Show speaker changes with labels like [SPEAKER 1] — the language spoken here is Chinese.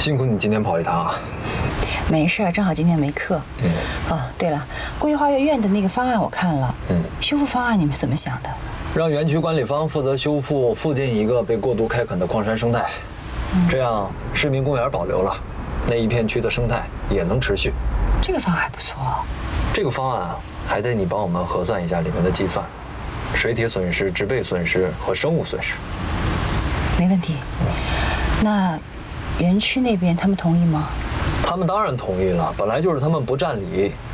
[SPEAKER 1] 辛苦你今天跑一趟啊。
[SPEAKER 2] 没事，正好今天没课。哦，对了，国艺花园院的那个方案我看了。修复方案你们怎么想的？
[SPEAKER 1] 让园区管理方负责修复附近一个被过度开垦的矿山生态，这样市民公园保留了，那一片区的生态也能持续。
[SPEAKER 2] 这个方案还不错。
[SPEAKER 1] 这个方案啊，还得你帮我们核算一下里面的计算，水体损失、植被损失和生物损失。
[SPEAKER 2] 没问题。那园区那边他们同意吗？
[SPEAKER 1] 他们当然同意了，本来就是他们不占理，